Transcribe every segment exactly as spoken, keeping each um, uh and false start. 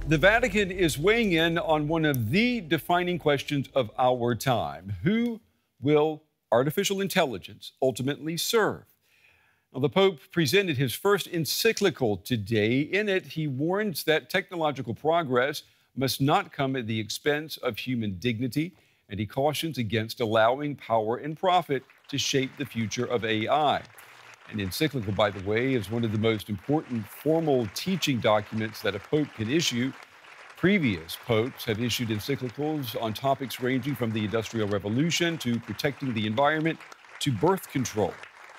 The Vatican is weighing in on one of the defining questions of our time. Who will artificial intelligence ultimately serve? Now, the Pope presented his first encyclical today. In it, he warns that technological progress must not come at the expense of human dignity, and he cautions against allowing power and profit to shape the future of A I. An encyclical, by the way, is one of the most important formal teaching documents that a pope can issue. Previous popes have issued encyclicals on topics ranging from the Industrial Revolution to protecting the environment to birth control.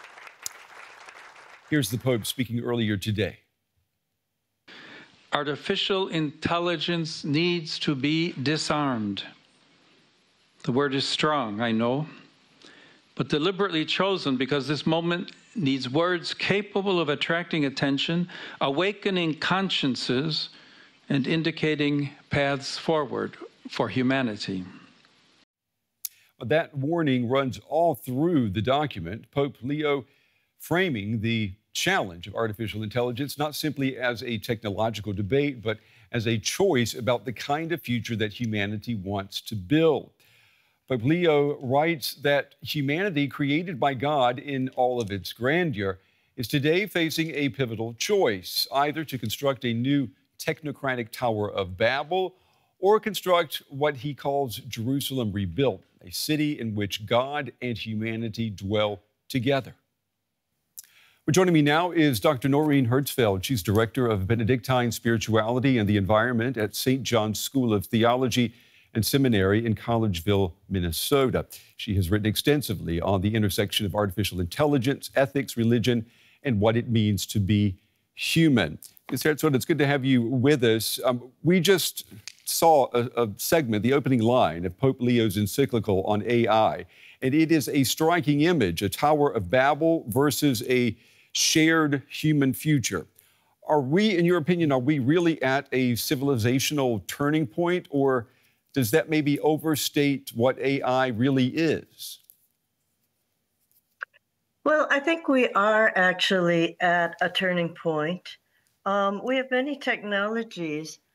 Here's the Pope speaking earlier today. Artificial intelligence needs to be disarmed. The word is strong, I know, but deliberately chosen because this moment needs words capable of attracting attention, awakening consciences, and indicating paths forward for humanity. That warning runs all through the document. Pope Leo framing the challenge of artificial intelligence not simply as a technological debate, but as a choice about the kind of future that humanity wants to build. Pope Leo writes that humanity, created by God in all of its grandeur, is today facing a pivotal choice, either to construct a new technocratic Tower of Babel or construct what he calls Jerusalem rebuilt, a city in which God and humanity dwell together. Well, joining me now is Doctor Noreen Hertzfeld. She's Director of Benedictine Spirituality and the Environment at Saint John's School of Theology and Seminary in Collegeville, Minnesota. She has written extensively on the intersection of artificial intelligence, ethics, religion, and what it means to be human. Miz Hertzfeld, it's good to have you with us. Um, we just saw a, a segment, the opening line of Pope Leo's encyclical on A I, and it is a striking image, a Tower of Babel versus a shared human future. Are we, in your opinion, are we really at a civilizational turning point, or does that maybe overstate what A I really is? Well, I think we are actually at a turning point. Um, we have many technologies